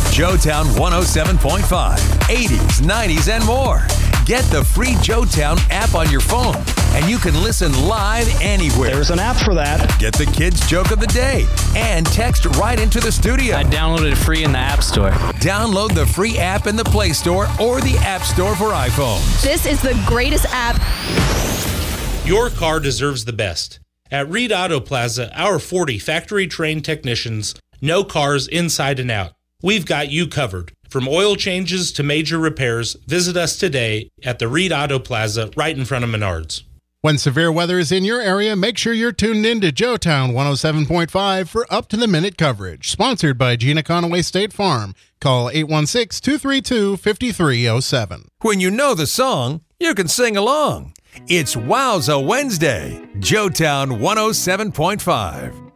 Joetown 107.5, 80s, 90s, and more. Get the free Joetown app on your phone, and you can listen live anywhere. There's an app for that. Get the kids' joke of the day and text right into the studio. I downloaded it free in the App Store. Download the free app in the Play Store or the App Store for iPhones. This is the greatest app. Your car deserves the best. At Reed Auto Plaza, our 40 factory-trained technicians know cars inside and out. We've got you covered. From oil changes to major repairs, visit us today at the Reed Auto Plaza right in front of Menards. When severe weather is in your area, make sure you're tuned in to Joetown 107.5 for up-to-the-minute coverage. Sponsored by Gina Conaway State Farm. Call 816-232-5307. When you know the song, you can sing along. It's Wowza Wednesday, Joetown 107.5.